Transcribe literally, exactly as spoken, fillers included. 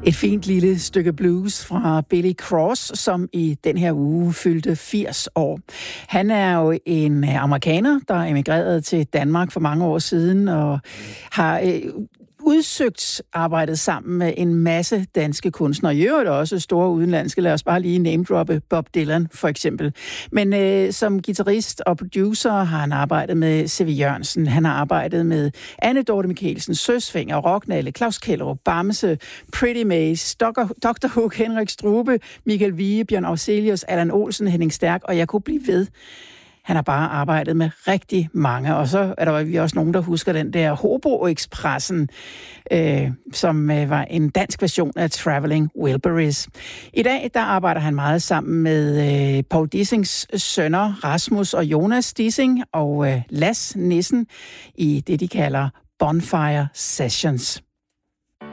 Et fint lille stykke blues fra Billy Cross, som i den her uge fyldte firs år. Han er jo en amerikaner, der emigrerede til Danmark for mange år siden og har øh, udsøgt arbejdet sammen med en masse danske kunstnere. I øvrigt også store udenlandske. Lad os bare lige name-droppe Bob Dylan for eksempel. Men øh, som guitarist og producer har han arbejdet med C V Jørgensen. Han har arbejdet med Anne Dorte Michelsen, Søsfinger, Rocknalle, Claus Kellerup, Bamse, Pretty Maze, doktor Hook, Henrik Strube, Michael Vige, Bjørn Afzelius, Allan Olsen, Henning Stærk, og jeg kunne blive ved. Han har bare arbejdet med rigtig mange, og så er der vi også nogen, der husker den der Hobo-Expressen, øh, som øh, var en dansk version af Traveling Wilburys. I dag der arbejder han meget sammen med øh, Paul Dissings sønner, Rasmus og Jonas Dissing, og øh, Las Nissen i det, de kalder Bonfire Sessions.